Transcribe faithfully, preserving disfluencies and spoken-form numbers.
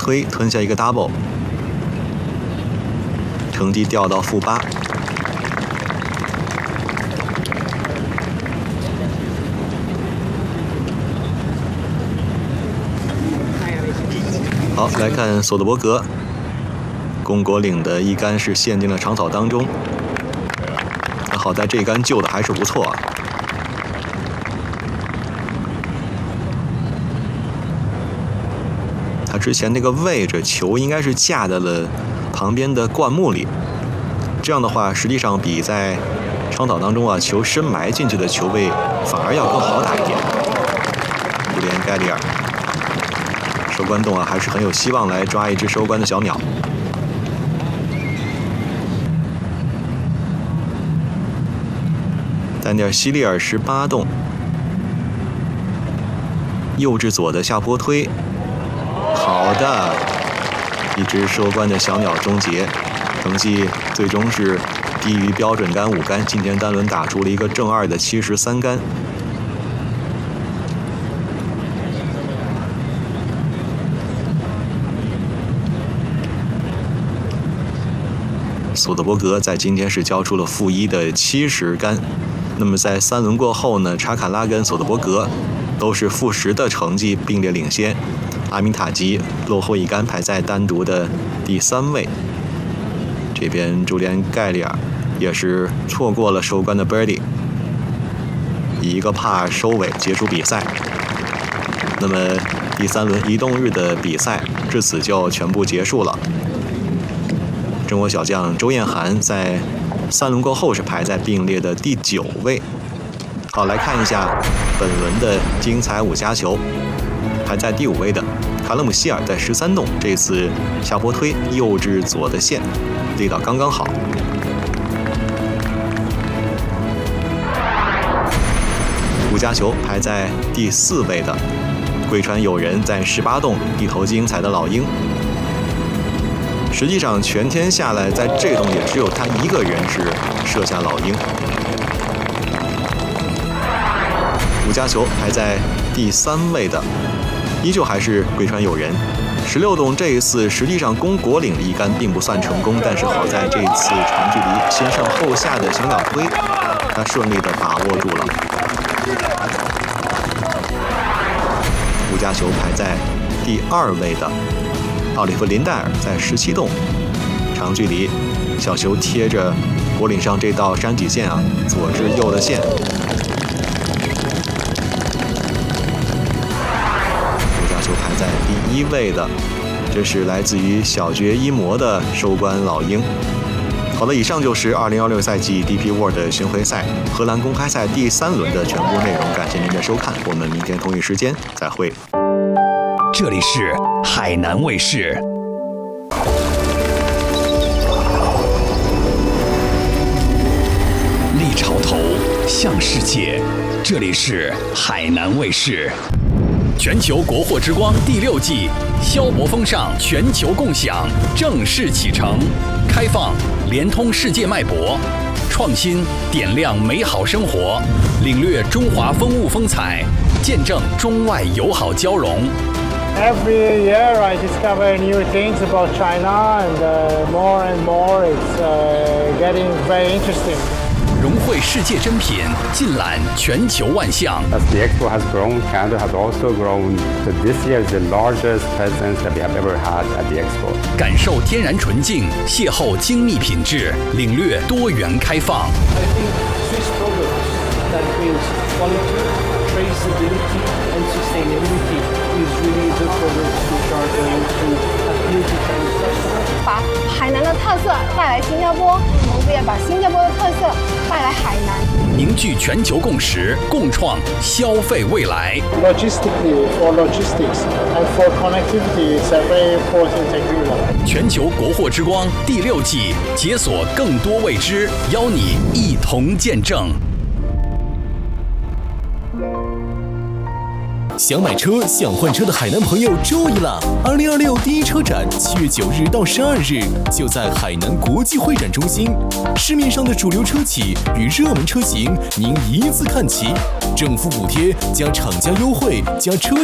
推吞下一个 double， 成绩掉到负八。好，来看索德伯格，龚国岭的一杆是陷进了长草当中，那好在这一杆救的还是不错啊。他之前那个位置球应该是架在了旁边的灌木里，这样的话实际上比在长草当中啊球深埋进去的球位反而要更好打一点。布连盖里尔收官洞啊还是很有希望来抓一只收官的小鸟。丹尼尔希利尔十八洞，右至左的下坡推。好的，一只收官的小鸟终结，成绩最终是低于标准杆五杆。今天单轮打出了一个正二的七十三杆。索德伯格在今天是交出了负一的七十杆。那么在三轮过后呢，查卡拉跟索德伯格都是负十的成绩并列领先。阿明塔吉落后一杆，排在单独的第三位。这边朱连盖利尔也是错过了收官的 birdie， 以一个帕收尾结束比赛。那么第三轮移动日的比赛至此就全部结束了。中国小将周彦涵在三轮过后是排在并列的第九位。好，来看一下本轮的精彩五加球。排在第五位的卡勒姆希尔在十三洞，这次下坡推右至左的线，力道刚刚好。五加球排在第四位的贵川友人在十八洞，一头精彩的老鹰。实际上全天下来，在这洞也只有他一个人是射下老鹰。五加球排在第三位的依旧还是贵川友人。十六洞这一次实际上龚国岭的一杆并不算成功，但是好在这一次长距离先上后下的小鸟推，他顺利的把握住了。五加球排在第二位的奥利弗林戴尔在十七洞，长距离小球贴着国岭上这道山脊线啊，左至右的线。排在第一位的，这是来自于小爵伊摩的收官老鹰。好的，以上就是二零二六赛季 D P World 巡回赛荷兰公开赛第三轮的全部内容，感谢您的收看，我们明天同一时间再会。 这里是海南卫视。立潮头，向世界，这里是海南卫视。全球国货之光第六季消博风尚全球共享正式启程，开放连通世界脉搏，创新点亮美好生活，领略中华风物风采，见证中外友好交融。 Every year I discover new things about China, and uh, more and more it's uh, getting very interesting. 融汇世界珍品，尽览全球万象。 As the expo has grown, Canada has also grown. So this year is the largest presence that we have ever had at the expo. 感受天然纯净，邂逅精密品质，领略多元开放。 I think Swiss products that brings quality, traceability, and sustainability is really the products which are going to appeal to Chinese customers. 把海南的特色带来新加坡，我们也把新加坡的特色带来海南， 凝聚全球共识，共创消费未来。 Logistically, for logistics and for connectivity, it's a very important agreement. 全球国货之光第六季，解锁更多未知，邀你一同见证。 想买车、想换车的海南朋友注意了！二零二六第一车展七月九日到十二日就在海南国际会展中心，市面上的主流车企与热门车型您一字看齐，政府补贴加厂家优惠加车